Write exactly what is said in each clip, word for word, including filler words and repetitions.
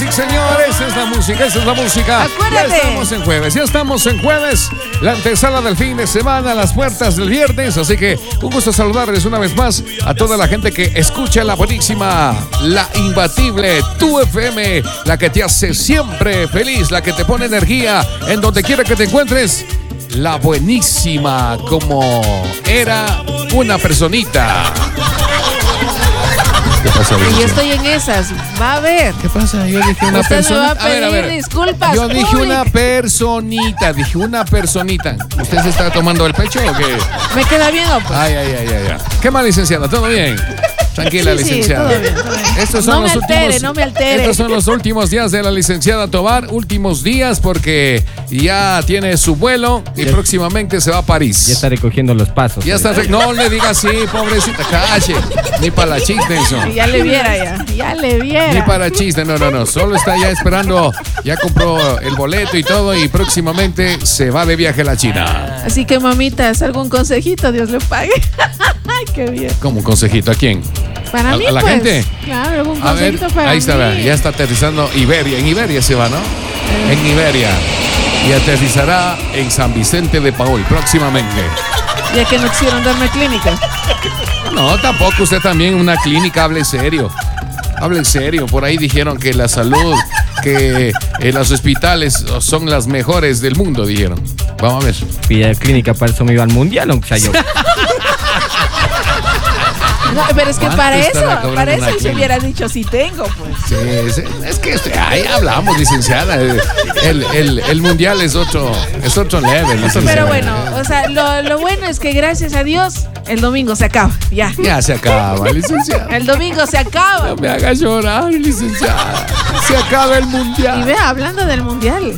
sí señores, esa es la música, esa es la música. Acuérdate. Ya estamos en jueves, ya estamos en jueves, la antesala del fin de semana, las puertas del viernes, así que un gusto saludarles una vez más a toda la gente que escucha la buenísima, la imbatible, tu F M, la que te hace siempre feliz, la que te pone energía en donde quiera que te encuentres, la buenísima, como era una personita. ¿Qué pasa, Y yo estoy en esas. Va a ver. ¿Qué pasa? Yo dije una Usted me va persona. a pedir disculpas. Yo dije públic- una personita, dije una personita. ¿Usted se está tomando el pecho o qué? ¿Me queda bien o pues? Ay, ay, ay, ay, ay. ¿Qué más, licenciada? ¿Todo bien? Tranquila, Sí, sí, licenciada. todo bien, todo bien. Estos son No me los altere, últimos, no me altere. Estos son los últimos días de la licenciada Tobar. Últimos días porque ya tiene su vuelo y Ya- próximamente se va a París. Ya está recogiendo los pasos. Ya está. re- No le diga así, pobrecita. Calle. Ni para la chiste eso. Ya le viera ya. Ya le viera. Ni para chiste, no, no, no. Solo está ya esperando, ya compró el boleto y todo y próximamente se va de viaje a la China. Así que, mamitas, algún consejito, Dios le pague. Ay, qué bien. ¿Cómo un consejito? ¿A quién? Para ¿A- mí, a la pues, gente? Claro, algún A ver, consejito para ahí está, mí. ya está aterrizando Iberia. En Iberia se va, ¿no? En Iberia. Y aterrizará en San Vicente de Paul próximamente. Ya que no quisieron darme clínica. No, tampoco. Usted también una clínica, hable serio. Hable serio. Por ahí dijeron que la salud, que eh, los hospitales son las mejores del mundo, dijeron. Vamos a ver. Pilla clínica, para eso me iba al mundial, aunque sea yo. No, pero es que ¿Cuánto para estará eso, cobrando para eso una se clínica? hubiera dicho si tengo, pues. Sí, es, es que este, ahí hablamos, licenciada. El, el, el mundial es otro, es otro level, licenciada. Pero bueno, o sea, lo, lo bueno es que gracias a Dios el domingo se acaba. Ya. Ya se acaba, licenciada. El domingo se acaba. No me haga llorar, licenciada. Se acaba el mundial. Y vea, hablando del mundial,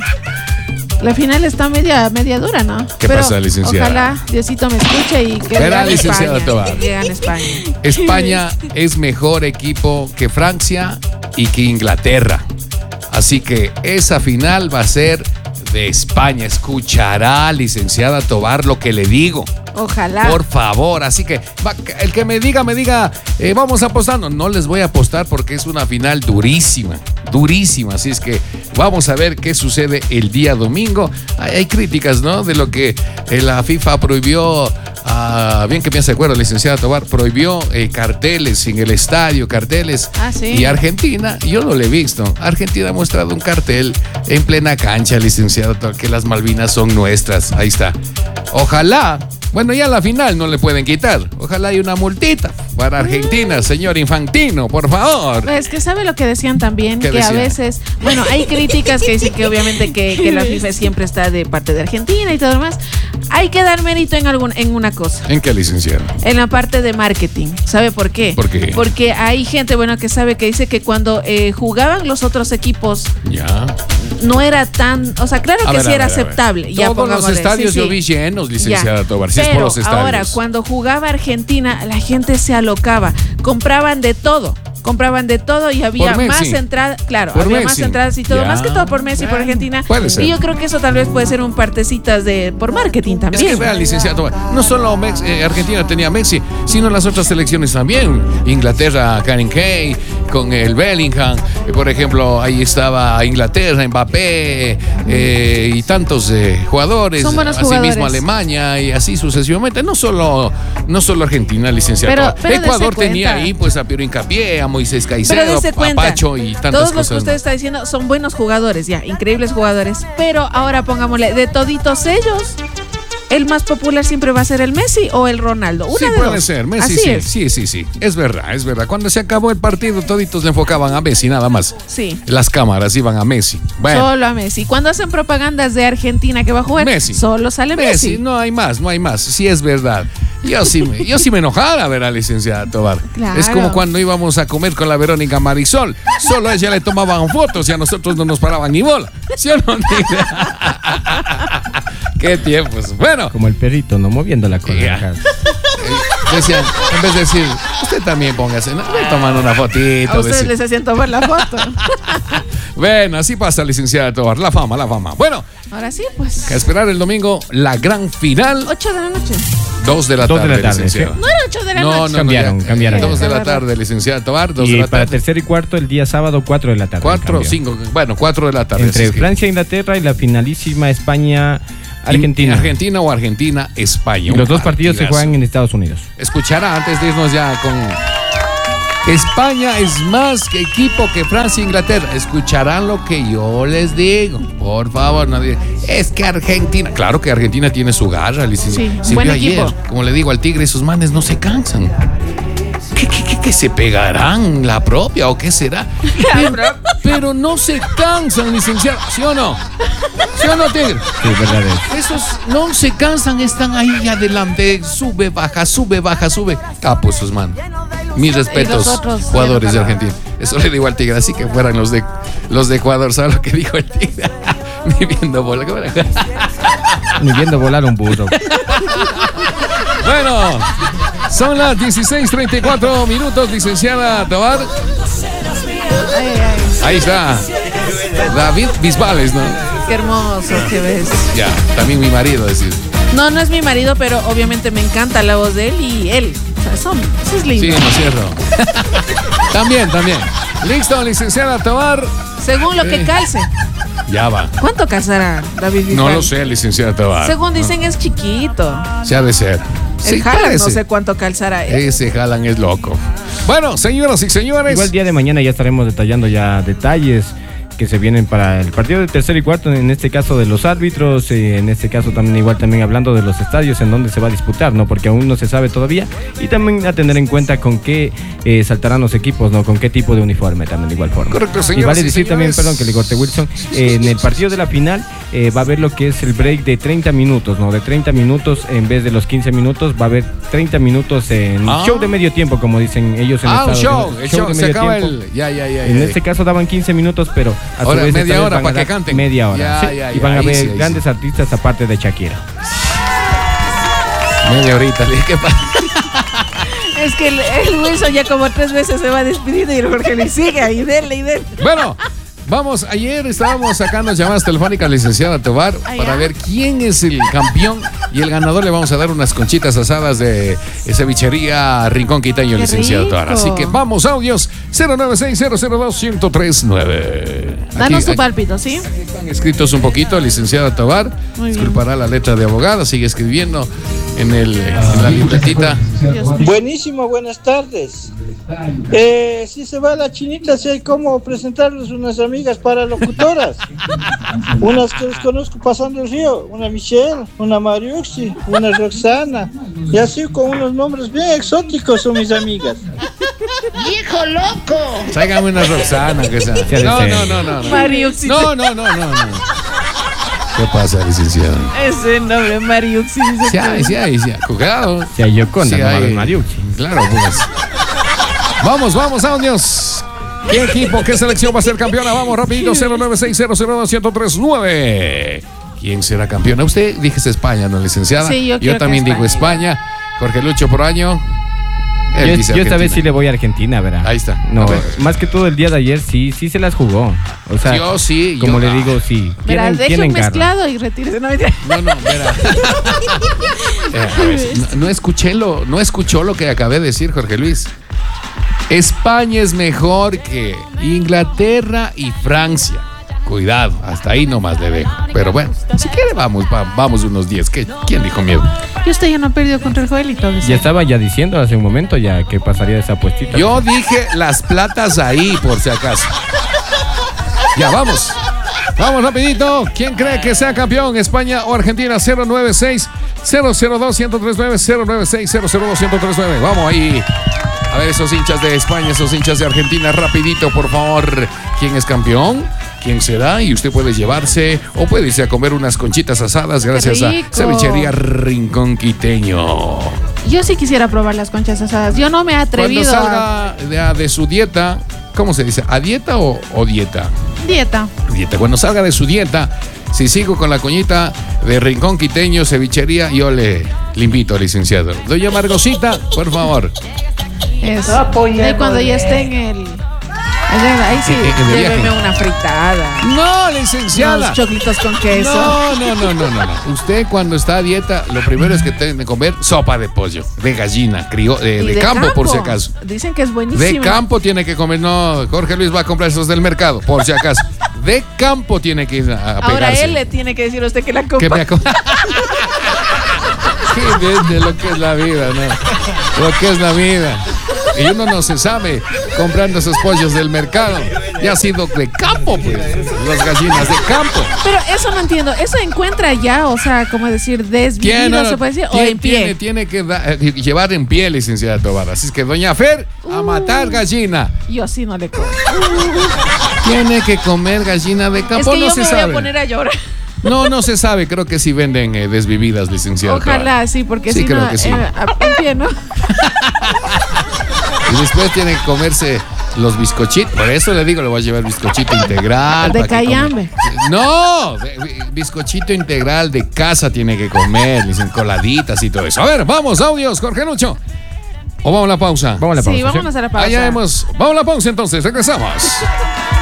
la final está media, media dura, ¿no? ¿Qué pasa, licenciada? Ojalá Diosito me escuche y que Verá, gane licenciada España. Tobar. Que gane España. España es mejor equipo que Francia y que Inglaterra. Así que esa final va a ser de España. Escuchará, licenciada Tobar, lo que le digo. Ojalá. Por favor, así que va, el que me diga, me diga, eh, vamos apostando. No les voy a apostar porque es una final durísima, durísima. Así es que vamos a ver qué sucede el día domingo. Hay, hay críticas, ¿no? De lo que eh, la FIFA prohibió, ah, bien que me hace acuerdo, licenciada Tobar, prohibió eh, carteles en el estadio, carteles. Ah, sí. Y Argentina, yo no lo he visto. Argentina ha mostrado un cartel en plena cancha, licenciada Tobar, que las Malvinas son nuestras. Ahí está. Ojalá. Bueno, ya a la final no le pueden quitar. Ojalá hay una multita para Argentina, señor Infantino, por favor. Es que sabe lo que decían también, ¿Qué que a decían? veces, bueno, hay críticas que dicen que obviamente que, que la FIFA siempre está de parte de Argentina y todo lo demás. Hay que dar mérito en algún, en una cosa. ¿En qué, licenciado? En la parte de marketing. ¿Sabe por qué? ¿Por qué? Porque hay gente, bueno, que sabe que dice que cuando eh, jugaban los otros equipos Ya. no era tan, o sea, claro A que ver, sí a era ver, a ver. aceptable. Ya, Todos los pongámosle, estadios sí, yo sí. vi llenos, licenciada Ya. Tobar. Si es por Pero los estadios. ahora, cuando jugaba Argentina, la gente se alocaba. Compraban de todo. Compraban de todo y había Por Messi. más entradas, claro, Por había Messi. más entradas y todo, Ya. más que todo por Messi, por Bueno, Argentina. puede ser. Y yo creo que eso tal vez puede ser un partecitas de por marketing Es también. que vean, licenciado Tobar, no solo Mex- eh, Argentina tenía a Messi, sino las otras selecciones también. Inglaterra, Karen Kay, con el Bellingham. Eh, por ejemplo, ahí estaba Inglaterra, Mbappé eh, y tantos eh, jugadores. Son buenos Asimismo jugadores. Alemania y así sucesivamente. No solo, no solo Argentina, licenciado Pero- Tobar. pero dese Ecuador tenía cuenta. ahí pues a Piero Hincapié, a Moisés Pero Caicedo, dése a cuenta, Pacho y tantas todos los cosas. que usted más. está diciendo son buenos jugadores, ya, increíbles jugadores. Pero ahora pongámosle, de toditos ellos, el más popular siempre va a ser el Messi o el Ronaldo. Una Sí, de puede dos. ser. Messi, Así sí, es. sí, sí, sí. Es verdad, es verdad. Cuando se acabó el partido, toditos le enfocaban a Messi, nada más. Sí. Las cámaras iban a Messi. Bueno, Solo a Messi. Cuando hacen propagandas de Argentina que va a jugar, Messi. solo sale Messi, Messi. no hay más, no hay más. Sí, es verdad. Yo sí, me- yo sí me enojara ver a la licenciada Tobar. Claro. Es como cuando íbamos a comer con la Verónica Marisol. Solo a ella le tomaban fotos y a nosotros no nos paraban ni bola. ¿Sí o no? Qué tiempos. Bueno, Como el perrito, no moviendo la cola. Ya. Ajá. eh, decían, en vez de decir, usted también póngase, ¿no? Le toman una fotito. A ustedes decir. les hacían tomar la foto. Bueno, así pasa, licenciada Tobar. La fama, la fama. Bueno, ahora sí, pues. a esperar el domingo la gran final. ocho de la noche. Dos de la Dos de tarde, la tarde, licenciada. sí. No era ocho de la No, noche. no, Cambiaron, ya, cambiaron. Dos de Es la verdad. tarde, licenciada Tobar. Dos Y de la para tarde. tercer y cuarto, el día sábado, cuatro de la tarde. Cuatro, cambio. cinco. Bueno, cuatro de la tarde. Entre así que- Francia e Inglaterra y la finalísima España, Argentina. Argentina o Argentina, España. Y Un los dos partidos se partidazo. juegan en Estados Unidos. Escuchará antes de irnos ya con. España es más que equipo que Francia e Inglaterra. Escucharán lo que yo les digo. Por favor, no digan, es que Argentina. Claro que Argentina tiene su garra, licenciado. Sí, Se buen vio ayer. equipo. Como le digo al Tigre, esos manes no se cansan. ¿Qué, qué, qué, qué se pegarán la propia o qué será? Pero, pero no se cansan, licenciado. ¿Sí o no? ¿Sí o no, Tigre? Sí, verdad es. Esos no se cansan, están ahí adelante, sube, baja, sube, baja, sube. Capos sus manos. Mis respetos, los otros, jugadores de ya no Argentina. Eso le digo al Tigre, así que fueran los de los de Ecuador. ¿Sabes lo que dijo el Tigre? Ni viendo bola. ¿Cómo era? Ni viendo volar un burro. Bueno, son las dieciséis treinta y cuatro minutos, licenciada Tobar. Ay, ay, Ahí está. David Bisbales, ¿no? qué hermoso que ves. Ya, también mi marido, decir. No, no es mi marido, pero obviamente me encanta la voz de él y él. O sea, son, eso es lindo. Sí, no es cierto. También, también. Listo, licenciada Tobar. Según lo que Eh. calce. Ya va. ¿Cuánto calzará David Bisbal? No lo sé, licenciada Tobar. Según dicen es chiquito. Se ha de ser. El Sí, Haaland no parece. sé cuánto calzará. él. Ese Haaland es loco. Bueno, señoras y señores. Igual día de mañana ya estaremos detallando ya detalles que se vienen para el partido de tercer y cuarto, en este caso de los árbitros, y en este caso también igual también hablando de los estadios en donde se va a disputar, ¿no? Porque aún no se sabe todavía, y también a tener en cuenta con qué eh, saltarán los equipos, ¿no? Con qué tipo de uniforme también de igual forma. Correcto, Y señoras vale y decir también, señores. perdón, que le corte Wilson, eh, en el partido de la final eh, va a haber lo que es el break de treinta minutos, ¿no? De treinta minutos en vez de los quince minutos, va a haber treinta minutos en Ah. show de medio tiempo, como dicen ellos en Ah, un Estados show. Unidos. El show, de se medio acaba tiempo. el. Ya, ya, ya. En ya. este caso daban quince minutos, pero a su Ahora, vez media esta vez hora van para a que dar canten. media hora. Ya, sí, ya, y ya, van a ahí ver sí, ahí grandes artistas aparte de Shakira. Media horita. le- ¿Qué pasa? Es que el, el Wilson ya como tres veces se va despidiendo y el Jorge le sigue ahí, dele y dele. Bueno, vamos. Ayer estábamos sacando llamadas telefónicas, licenciada Tobar, Ah, para ya. ver quién es el campeón. Y el ganador le vamos a dar unas conchitas asadas de cevichería Rincón Quiteño, Qué licenciada Tobar. rico. Así que vamos, audios cero nueve seis cero cero dos uno cero tres nueve. Danos tu pálpito, ¿sí? Están escritos un poquito, licenciada Tobar. Muy bien. Disculpará la letra de abogada, sigue escribiendo en, el, en la libretita. Dios mío. Buenísimo, buenas tardes. Eh, si se va a la chinita, si hay cómo presentarles unas amigas para locutoras. Unas que les conozco pasando el río, una Michelle, una Mariuxi, una Roxana, y así con unos nombres bien exóticos son mis amigas. ¡Viejo loco! Tráigame una Roxana, que sea. Sí, No, sí. no, no, no. no. Mariuxi. No, no, no, no, no. ¿Qué pasa, licenciado? Ese nombre, Mariuxi. dice Sí hay, que- sí hay, sí hay. Cuidado. Si hay Yoconda, Sí no va a haber hay. Mariucci. Claro, pues. Vamos, vamos, audios. ¿Qué equipo, qué selección va a ser campeona? Vamos, rapidito, cero nueve seis cero cero dos uno cero tres nueve. ¿Quién será campeona? Usted dice España, ¿no, licenciada? Sí, yo quiero que también digo España. España. Jorge Lucho por año. Él Yo, dice yo esta vez Argentina. sí le voy a Argentina, ¿verdad? Ahí está. No, A ver. más que todo el día de ayer sí, sí se las jugó. O sea, Yo sí, como yo- le digo, sí. Verá, Tienen, deje tienen un garra. mezclado y retírese. No, mentira. No, no, verá. Eh, a ver, no, no escuché lo, no escuchó lo que acabé de decir, Jorge Luis. España es mejor que Inglaterra y Francia. Cuidado, hasta ahí nomás le dejo. Pero bueno, si quiere vamos, va- vamos unos diez. ¿Qué? ¿Quién dijo miedo? Y usted ya no perdió contra el Joelito. dice. Ya estaba ya diciendo hace un momento ya que pasaría esa puestita. Yo dije las platas ahí, por si acaso. Ya, vamos. Vamos rapidito. ¿Quién cree que sea campeón? ¿España o Argentina? cero nueve seis cero cero dos uno cero tres nueve, cero nueve seis cero cero dos uno cero tres nueve. Vamos ahí. A ver, esos hinchas de España, esos hinchas de Argentina, rapidito, por favor. ¿Quién es campeón? ¿Quién será? Y usted puede llevarse o puede irse a comer unas conchitas asadas gracias a rico. Cevichería Rincón Quiteño. Yo sí quisiera probar las conchas asadas. Yo no me he Cuando atrevido a salga de, de su dieta, ¿cómo se dice? ¿A dieta o, o dieta? dieta. Dieta. Cuando salga de su dieta, si sigo con la coñita de Rincón Quiteño, cevichería, yo le, le invito, licenciado. Doña Margosita, por favor. Eso. Y cuando ya esté en el Es verdad, ahí sí, Eh, eh, de débeme viaje. una fritada. No, licenciada. Unos choclitos con queso. No, no, no, no, no, no. Usted cuando está a dieta, lo primero es que tiene que comer sopa de pollo, de gallina, crio, eh, Y de, campo, por si acaso. Dicen que es De buenísimo. campo tiene que comer. No, Jorge Luis va a comprar esos del mercado, por si acaso. De campo tiene que ir a, a Ahora pegarse. él le tiene que decir a usted que la Que compra. me acom- Sí, de, de lo que es la vida, ¿no? Lo que es la vida. Y uno no se sabe comprando esos pollos del mercado. Ya ha sido de campo, pues. Las gallinas de campo. Pero eso no entiendo. ¿Eso encuentra ya? O sea, como decir, desvivido, ¿Quién? No, no, se puede decir, o tiene- en pie. Tiene, tiene que da- eh, llevar en pie, licenciada Tobar. Así es que, doña Fer, a matar gallina. Yo sí no le como. Tiene que comer gallina de campo. Es que no yo se me voy sabe. a poner a llorar. No, no se sabe. Creo que sí venden eh, desvividas, licenciada Tobar. Ojalá, sí, porque Sí, si creo no, que sí. eh, a- en pie, ¿no? Y después tiene que comerse los bizcochitos. Por eso le digo, le voy a llevar bizcochito integral. De para que cayambe. coma. No, de- de- bizcochito integral de casa tiene que comer, dicen coladitas y todo eso. A ver, vamos, audios, Jorge Lucho. ¿O vamos a la pausa? Vamos a la pausa. Sí, vámonos a la pausa. Allá hemos. Vamos a la pausa entonces, regresamos.